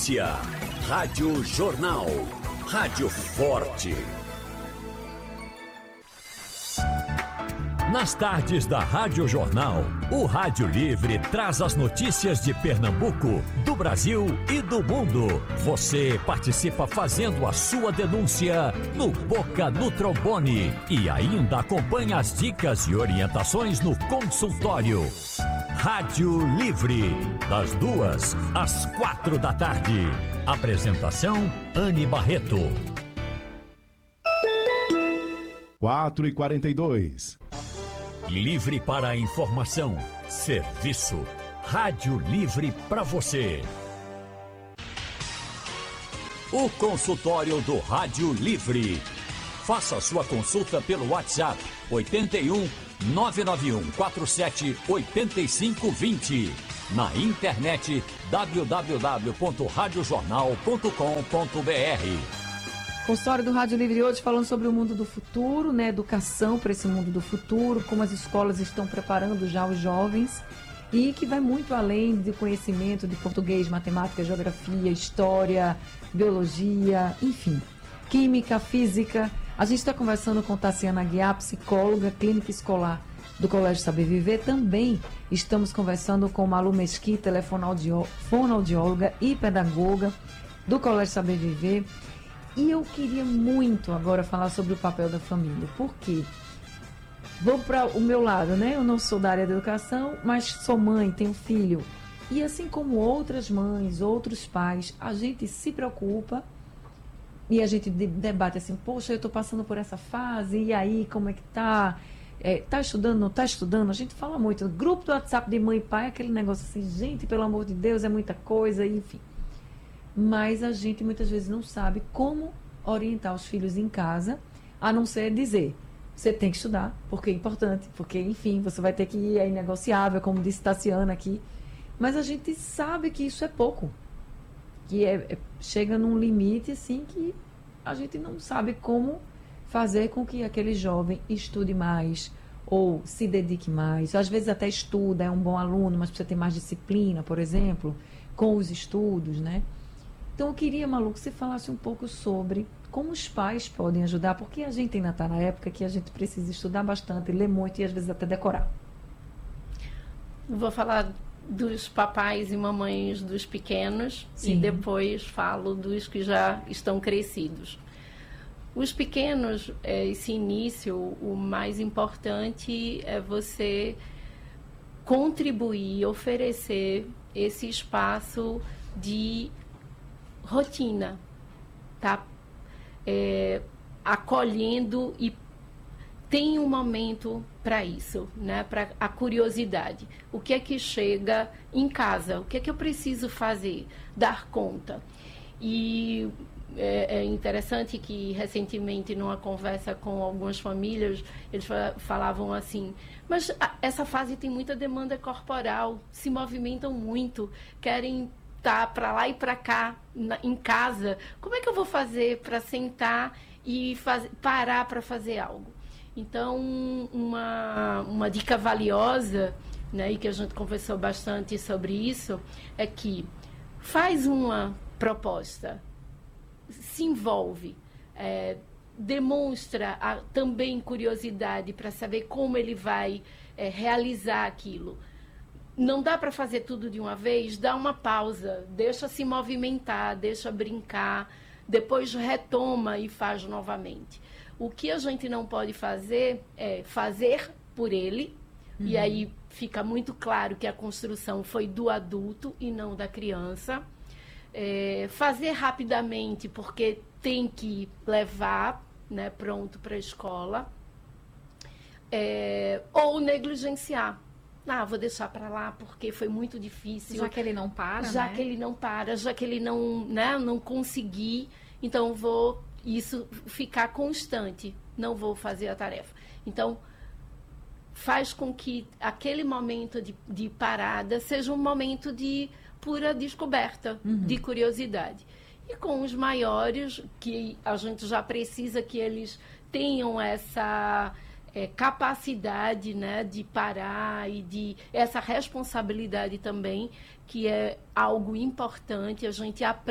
Notícia. Rádio Jornal. Rádio Forte. Nas tardes da Rádio Jornal, o Rádio Livre traz as notícias de Pernambuco, do Brasil e do mundo. Você participa fazendo a sua denúncia no Boca no Trombone e ainda acompanha as dicas e orientações no consultório. Rádio Livre, das 2 às 4 da tarde. Apresentação, Anne Barreto. 4h42. Livre para a informação, serviço. Rádio Livre para você. O consultório do Rádio Livre. Faça sua consulta pelo WhatsApp 81 991 47 8520. Na internet www.radiojornal.com.br. Consultório do Rádio Livre hoje falando sobre o mundo do futuro, né? Educação para esse mundo do futuro, como as escolas estão preparando já os jovens e que vai muito além do conhecimento de português, matemática, geografia, história, biologia, enfim, química, física. A gente está conversando com Tassiana Aguiar, psicóloga, clínica escolar do Colégio Saber Viver. Também estamos conversando com Malu Mesquita, fonoaudióloga e pedagoga do Colégio Saber Viver. E eu queria muito agora falar sobre o papel da família. Por quê? Vou para o meu lado, né? Eu não sou da área da educação, mas sou mãe, tenho filho. E assim como outras mães, outros pais, a gente se preocupa e a gente debate assim, poxa, eu estou passando por essa fase, e aí, como é que tá? Tá estudando, não tá estudando? A gente fala muito. Grupo do WhatsApp de mãe e pai, aquele negócio assim, gente, pelo amor de Deus, é muita coisa, enfim. Mas a gente muitas vezes não sabe como orientar os filhos em casa, a não ser dizer, você tem que estudar, porque é importante, porque, enfim, você vai ter que ir, é inegociável, como disse Tassiana aqui. Mas a gente sabe que isso é pouco, que chega num limite, assim, que a gente não sabe como fazer com que aquele jovem estude mais, ou se dedique mais. Às vezes até estuda, é um bom aluno, mas precisa ter mais disciplina, por exemplo, com os estudos, né? Então, eu queria, Malu, que você falasse um pouco sobre como os pais podem ajudar, porque a gente ainda está na época que a gente precisa estudar bastante, ler muito e às vezes até decorar. Vou falar dos papais e mamães dos pequenos. Sim. E depois falo dos que já estão crescidos. Os pequenos, esse início, o mais importante é você contribuir, oferecer esse espaço de rotina, tá? Acolhendo, e tem um momento para isso, né? Para a curiosidade. O que é que chega em casa? O que é que eu preciso fazer? Dar conta. E é interessante que recentemente, numa conversa com algumas famílias, eles falavam assim, mas essa fase tem muita demanda corporal, se movimentam muito, querem tá para lá e para cá em casa, como é que eu vou fazer para sentar e parar para fazer algo? Então, uma dica valiosa, né, e que a gente conversou bastante sobre isso, é que faz uma proposta, se envolve, demonstra também curiosidade para saber como ele vai realizar aquilo. Não dá para fazer tudo de uma vez, dá uma pausa, deixa se movimentar, deixa brincar, depois retoma e faz novamente. O que a gente não pode fazer é fazer por ele, e aí fica muito claro que a construção foi do adulto e não da criança. Fazer rapidamente, porque tem que levar, né, pronto para a escola, ou negligenciar. Vou deixar para lá porque foi muito difícil. Já que ele não para, já que ele não para, já que ele não, né, não conseguir, então vou isso ficar constante, não vou fazer a tarefa. Então, faz com que aquele momento de parada seja um momento de pura descoberta, de curiosidade. E com os maiores, que a gente já precisa que eles tenham essa capacidade, né, de parar e de essa responsabilidade também, que é algo importante, a gente aprende